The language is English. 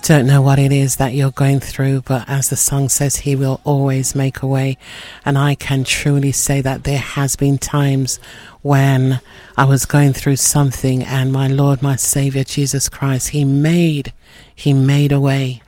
Don't know what it is that you're going through, but as the song says, he will always make a way. And I can truly say that there has been times when I was going through something, and my Lord, my Savior, Jesus Christ, he made a way.